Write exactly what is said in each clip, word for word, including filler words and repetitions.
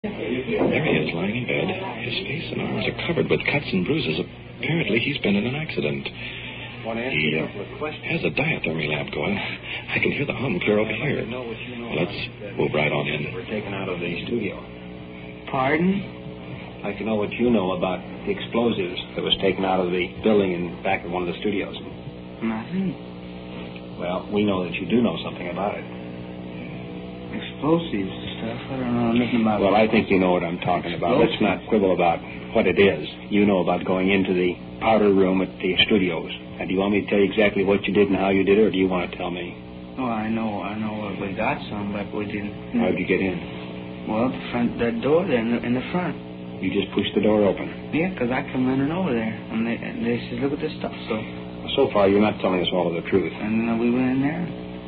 There he is, lying in bed. His face and arms are covered with cuts and bruises. Apparently, he's been in an accident. He uh, has a diathermy lamp going. I can hear the hum clear over here. Well, let's move right on in. We're taken out of the studio. Pardon? I'd like to know what you know about the explosives that was taken out of the building in back of one of the studios. Nothing. Well, we know that you do know something about it. Explosives stuff? I don't know nothing about Well, it. I think you know what I'm talking about. Let's not quibble about what it is. You know about going into the powder room at the studios. And do you want me to tell you exactly what you did and how you did it, or do you want to tell me? Oh, I know, I know we got some, but we didn't. How did you get in? Well, the front, that door there in the, in the front. You just pushed the door open. Yeah, because I come running over there, and they, and they said, look at this stuff, so. So far, you're not telling us all of the truth. And uh, we went in there.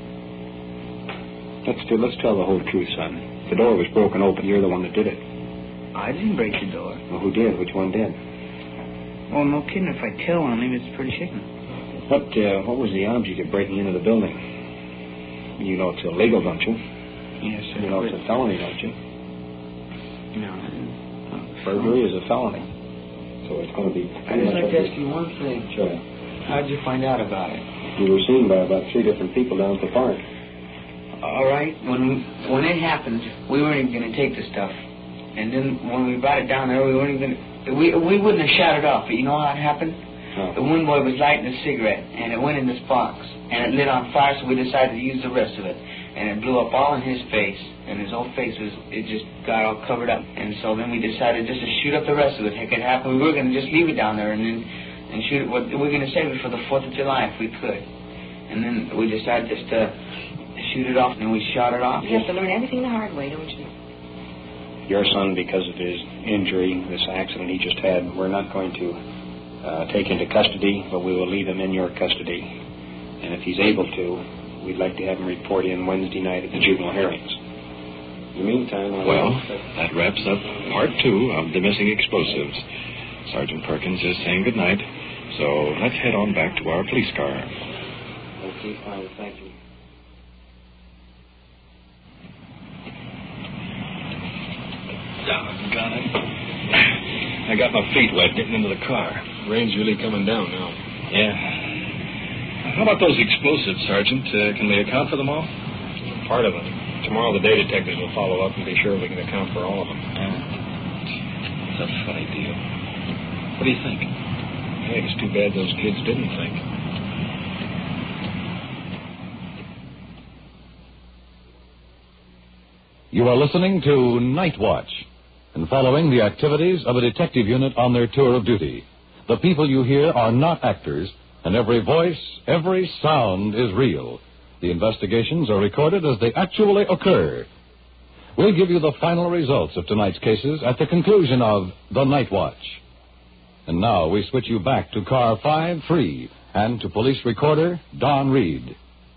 Let's do, let's tell the whole truth, son. The door was broken open. You're the one that did it. I didn't break the door. Well, who did? Which one did? Well, no kidding. If I tell on him, it's pretty shaking. What uh, what was the object of breaking into the building? You know it's illegal, don't you? Yes, sir. You know it's a felony, don't you? No, I didn't. Burglary is a felony. So it's going to be... I'd just like to ask you one thing. Sure. How'd you find out about it? You were seen by about three different people down at the park. All right. When when it happened, we weren't even going to take the stuff. And then when we brought it down there, we weren't even... We, we wouldn't have shot it off, but you know how it happened? Oh. The one boy was lighting a cigarette, and it went in this box. And it lit on fire, so we decided to use the rest of it. And it blew up all in his face, and his whole face was, it just got all covered up. And so then we decided just to shoot up the rest of it. Heck, it happened. We were going to just leave it down there and then and shoot it. We were going to save it for the fourth of July if we could. And then we decided just to shoot it off, and then we shot it off. You have to learn everything the hard way, don't you? Your son, because of his injury, this accident he just had, we're not going to uh, take into custody, but we will leave him in your custody. And if he's able to, we'd like to have him report in Wednesday night at the juvenile hearings. In the meantime... I'll Well, that wraps up part two of the missing explosives. Sergeant Perkins is saying goodnight, so let's head on back to our police car. Okay, fine, thank you. Doggone it. I got my feet wet getting into the car. Rain's really coming down now. Yeah. How about those explosives, Sergeant? Uh, can we account for them all? Part of it. Tomorrow the day detectives will follow up and be sure we can account for all of them. Yeah. It's a funny deal. What do you think? I think it's too bad those kids didn't think. You are listening to Night Watch and following the activities of a detective unit on their tour of duty. The people you hear are not actors, and every voice, every sound is real. The investigations are recorded as they actually occur. We'll give you the final results of tonight's cases at the conclusion of The Night Watch. And now we switch you back to Car five three and to police recorder Don Reed.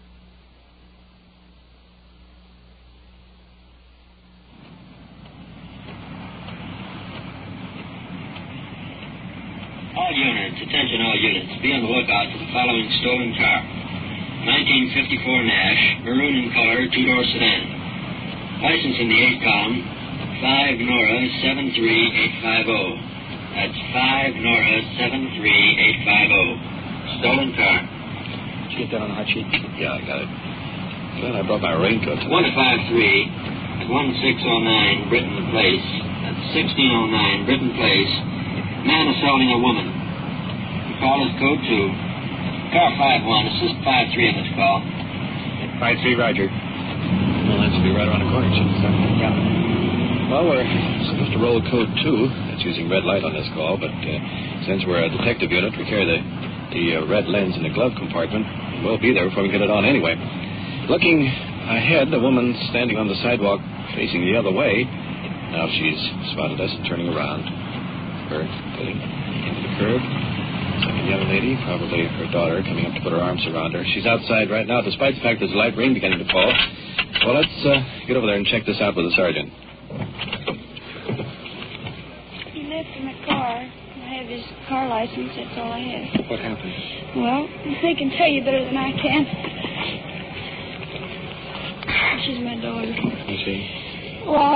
All units, attention all units, be on the lookout for the following stolen car. nineteen fifty-four Nash, maroon in color, two-door sedan. License in the eight column, five Nora seven three eight five zero. That's five Nora seven three eight five zero. Stolen car. Did you get that on the hot sheet? Yeah, I got it. Glad I brought my raincoat tonight. one five three, one six oh nine, Britton Place. That's sixteen oh nine, Britton Place. Man assaulting a woman. The call is code two. Car five one, assist five three on this call. five three, Roger. Well, that should be right around the corner, shouldn't it, sir? Yeah. Well, we're supposed to roll code two. That's using red light on this call, but uh, since we're a detective unit, we carry the, the uh, red lens in the glove compartment. We'll be there before we get it on anyway. Looking ahead, the woman standing on the sidewalk facing the other way. Now she's spotted us and turning around. Her getting into the curb. Second young lady, probably her daughter, coming up to put her arms around her. She's outside right now, despite the fact there's light rain beginning to fall. Well, let's uh, get over there and check this out with the sergeant. He left in my car. I have his car license. That's all I have. What happened? Well, they can tell you better than I can. She's my daughter. You see? Well,